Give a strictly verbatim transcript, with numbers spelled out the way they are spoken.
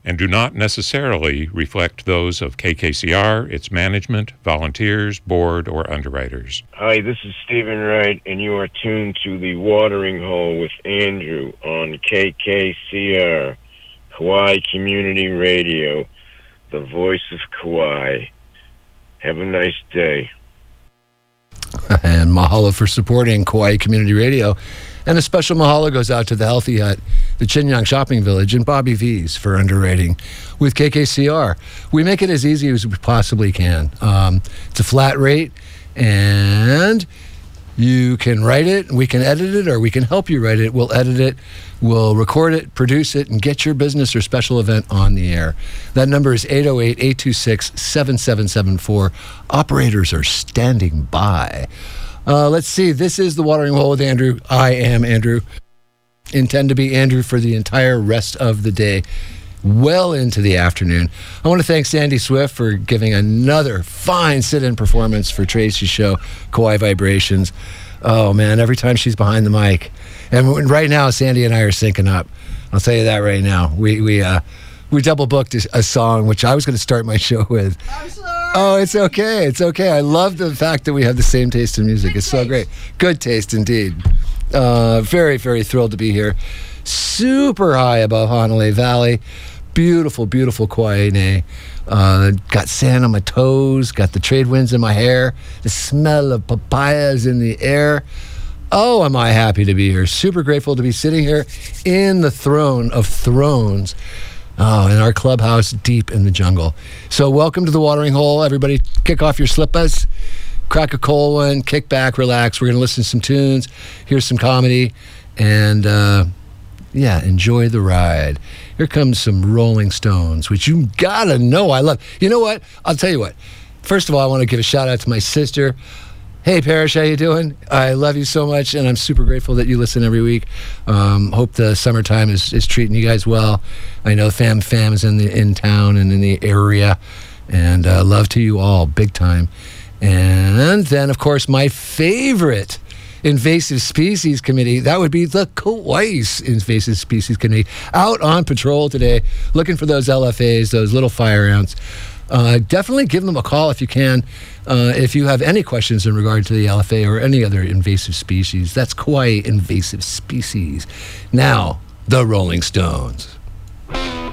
and do not necessarily reflect those of K K C R, its management, volunteers, board, or underwriters. Hi, this is Stephen Wright, and you are tuned to The Watering Hole with Andrew on K K C R, Kauai Community Radio, the voice of Kauai. Have a nice day. And mahalo for supporting Kauai Community Radio. And a special mahalo goes out to the Healthy Hut, the Chinyang Shopping Village, and Bobby V's for underwriting with K K C R. We make it as easy as we possibly can. Um, it's a flat rate, and you can write it, we can edit it, or we can help you write it. We'll edit it, we'll record it, produce it, and get your business or special event on the air. That number is eight oh eight, eight two six, seven seven seven four. Operators are standing by. Uh, let's see. This is The Watering Hole with Andrew. I am Andrew. Intend to be Andrew for the entire rest of the day, well into the afternoon. I want to thank Sandy Swift for giving another fine sit-in performance for Tracy's show, Kauai Vibrations. Oh, man, every time she's behind the mic. And right now, Sandy and I are syncing up. I'll tell you that right now. We we uh, we double-booked a, a song, which I was going to start my show with. I'm sorry. Oh, it's okay. It's okay. I love the fact that we have the same taste in music. Good it's taste. So great. Good taste, indeed. Uh, very, very thrilled to be here. Super high above Hanalei Valley. Beautiful, beautiful Kauai. Uh, got sand on my toes. Got the trade winds in my hair. The smell of papayas in the air. Oh, am I happy to be here. Super grateful to be sitting here in the throne of thrones. Oh, in our clubhouse deep in the jungle. So welcome to The Watering Hole. Everybody kick off your slippas, crack a cold one, kick back, relax. We're going to listen to some tunes, hear some comedy, and uh, yeah, enjoy the ride. Here comes some Rolling Stones, which you gotta know I love. You know what? I'll tell you what. First of all, I want to give a shout out to my sister. Hey, Parrish, how you doing? I love you so much, and I'm super grateful that you listen every week. Um, hope the summertime is, is treating you guys well. I know Fam Fam is in the in town and in the area, and uh, love to you all, big time. And then, of course, my favorite invasive species committee, that would be the Kauai Invasive Species Committee, out on patrol today, looking for those L F As, those little fire ants. Uh, definitely give them a call if you can. Uh, if you have any questions in regard to the L F A or any other invasive species, that's Kauai Invasive Species. Now, the Rolling Stones.